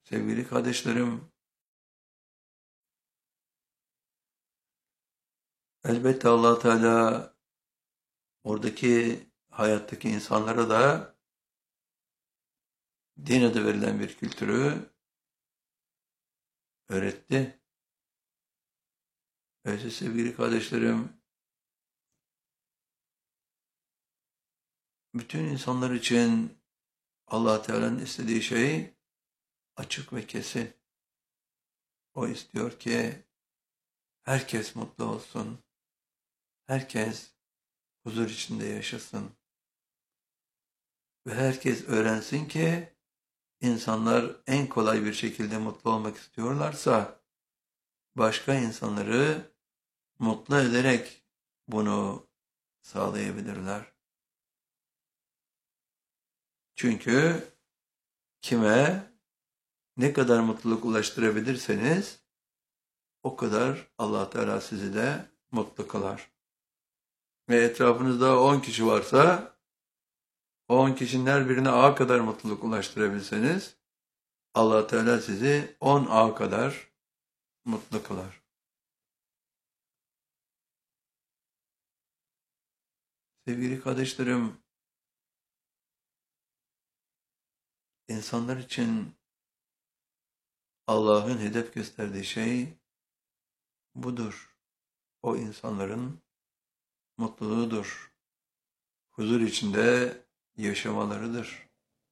Sevgili kardeşlerim, elbette Allah Teala oradaki hayattaki insanlara da din adı verilen bir kültürü öğretti. Öyleyse sevgili kardeşlerim, bütün insanlar için Allah Teala'nın istediği şey açık ve kesin. O istiyor ki herkes mutlu olsun, herkes huzur içinde yaşasın ve herkes öğrensin ki insanlar en kolay bir şekilde mutlu olmak istiyorlarsa başka insanları mutlu ederek bunu sağlayabilirler. Çünkü kime ne kadar mutluluk ulaştırabilirseniz o kadar Allah Teala sizi de mutlu kılar. Ve etrafınızda 10 kişi varsa o 10 kişinin her birine A kadar mutluluk ulaştırabilseniz Allah Teala sizi 10 A kadar mutlu kılar. Sevgili kardeşlerim, insanlar için Allah'ın hedef gösterdiği şey budur. O insanların mutluluğudur. Huzur içinde yaşamalarıdır.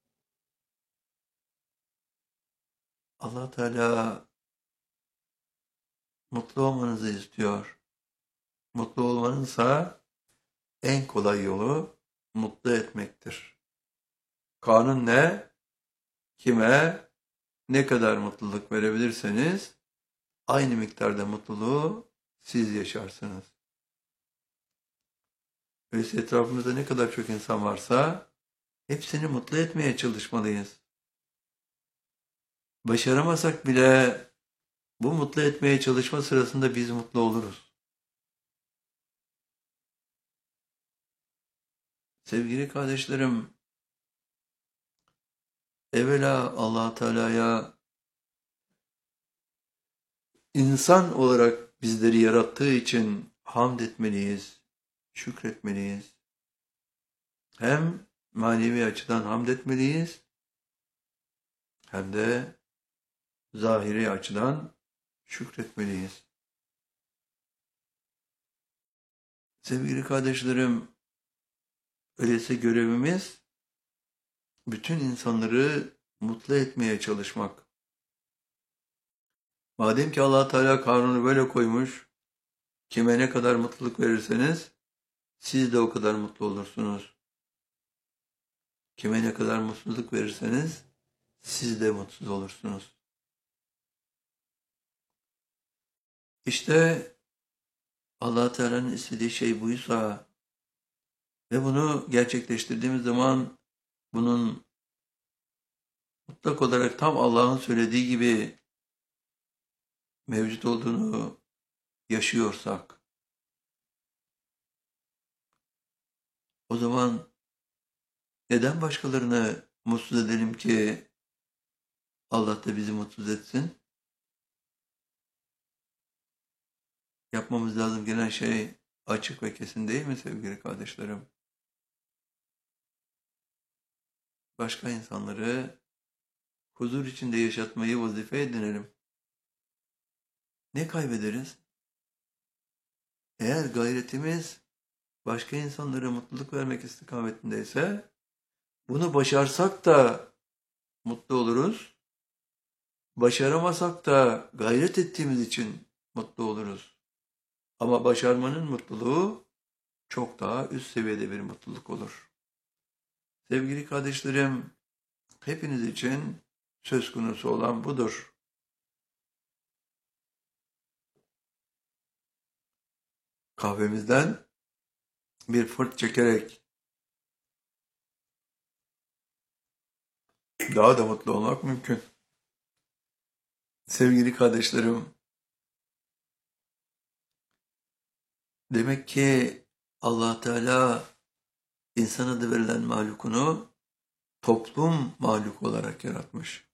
Allah Teala mutlu olmanızı istiyor. Mutlu olmanınsa en kolay yolu mutlu etmektir. Kanun ne? Kime ne kadar mutluluk verebilirseniz aynı miktarda mutluluğu siz yaşarsınız. Öyleyse etrafımızda ne kadar çok insan varsa hepsini mutlu etmeye çalışmalıyız. Başaramasak bile bu mutlu etmeye çalışma sırasında biz mutlu oluruz. Sevgili kardeşlerim, evvela Allah Teala'ya insan olarak bizleri yarattığı için hamd etmeliyiz, şükretmeliyiz. Hem manevi açıdan hamd etmeliyiz, hem de zahiri açıdan şükretmeliyiz. Sevgili kardeşlerim, öyleyse görevimiz bütün insanları mutlu etmeye çalışmak. Madem ki Allah Teala kanunu böyle koymuş, kime ne kadar mutluluk verirseniz siz de o kadar mutlu olursunuz. Kime ne kadar mutluluk verirseniz siz de mutsuz olursunuz. İşte Allah Teala'nın istediği şey buysa ve bunu gerçekleştirdiğimiz zaman bunun mutlak olarak tam Allah'ın söylediği gibi mevcut olduğunu yaşıyorsak o zaman neden başkalarını mutsuz edelim ki Allah da bizi mutsuz etsin? Yapmamız lazım gelen şey açık ve kesin değil mi sevgili kardeşlerim? Başka insanları huzur içinde yaşatmayı vazife edinelim. Ne kaybederiz? Eğer gayretimiz başka insanlara mutluluk vermek istikametindeyse bunu başarsak da mutlu oluruz. Başaramasak da gayret ettiğimiz için mutlu oluruz. Ama başarmanın mutluluğu çok daha üst seviyede bir mutluluk olur. Sevgili kardeşlerim, hepiniz için söz konusu olan budur. Kahvemizden bir fırt çekerek daha da mutlu olmak mümkün. Sevgili kardeşlerim, demek ki Allah Teala insan adı verilen mahlukunu toplum mahluk olarak yaratmış.